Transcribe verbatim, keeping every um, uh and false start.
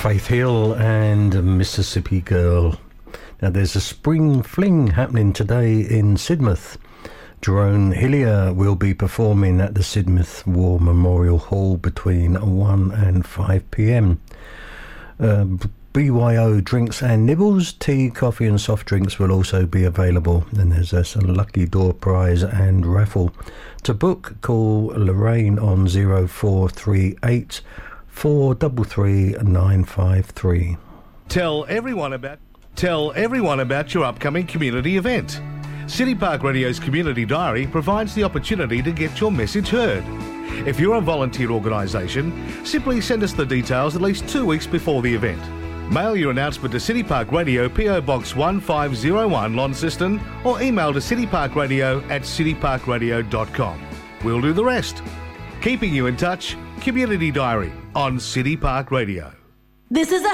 Faith Hill and Mississippi Girl. Now there's a spring fling happening today in Sidmouth. Jerome Hillier will be performing at the Sidmouth War Memorial Hall between one and five p.m. Uh, B Y O drinks and nibbles, tea, coffee and soft drinks will also be available. And there's a lucky door prize and raffle. To book, call Lorraine on zero four three eight four three three nine five three. Tell everyone about tell everyone about your upcoming community event. City Park Radio's Community Diary provides the opportunity to get your message heard. If you're a volunteer organisation, simply send us the details at least two weeks before the event. Mail your announcement to City Park Radio, P O Box one five zero one, Launceston, or email to cityparkradio at cityparkradio dot com. We'll do the rest. Keeping you in touch, Community Diary on City Park Radio. This is a